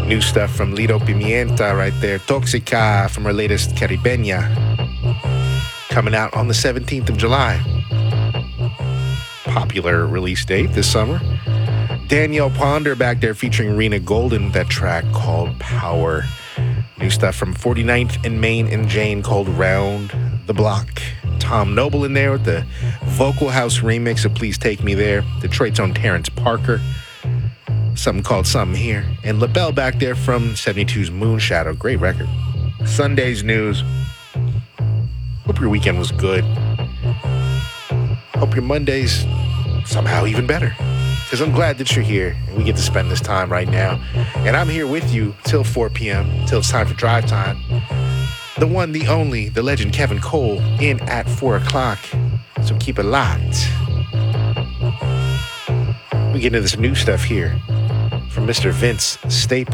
New stuff from Lido Pimienta right there. Toxica from her latest Caribeña. Coming out on the 17th of July. Popular release date this summer. Danielle Ponder back there featuring Rena Golden with that track called Power. New stuff from 49th and Main and Jane called Round the Block. Tom Noble in there with the Vocal House remix of Please Take Me There. Detroit's own Terrence Parker. Something called Something Here. And LaBelle back there from 72's Moonshadow. Great record. Sunday's news. Hope your weekend was good. Hope your Monday's somehow even better. Because I'm glad that you're here and we get to spend this time right now. And I'm here with you till 4 p.m., till it's time for drive time. The one, the only, the legend Kevin Cole in at 4 o'clock. So keep it locked. We get into this new stuff here from Mr. Vince Staples.